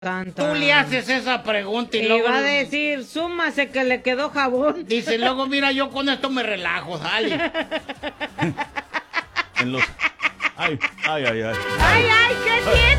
Tú le haces esa pregunta y luego va a decir, súmase que le quedó jabón. Dice, luego, mira, yo con esto me relajo, dale. En los... Ay, ay, ay, ay. Ay, ay, ¿qué tiene?